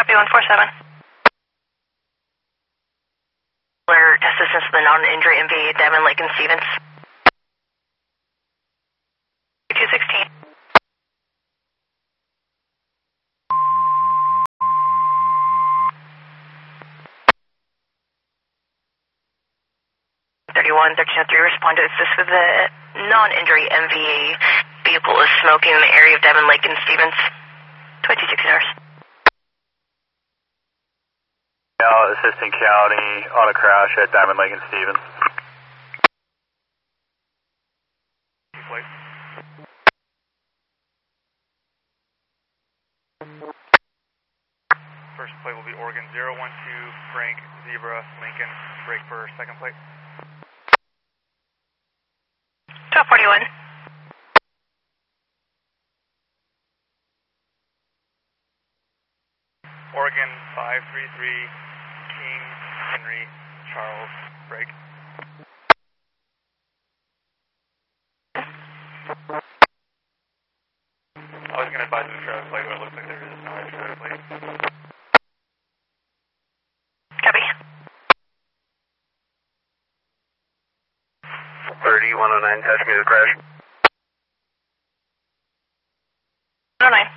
Copy 147. Alert assistance to the non-injury MV, Devin, Lake, and Stevens. 216. Respond to assist with the non-injury MVA vehicle is smoking in the area of Devon Lake and Stevens. 22 hours. Assistant County, auto crash at Diamond Lake and Stevens. First plate will be Oregon 012, Frank, Zebra, Lincoln, break for second plate. 1241. Oregon 533, King, Henry, Charles, break. I was going to advise the trailer plate, but it looks like there is no trailer plate. Copy. 30-109, test me the crash. 109.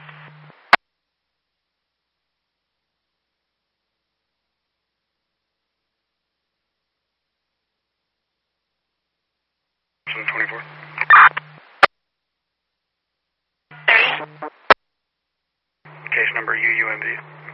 Some 24. 30. Case number UUMV.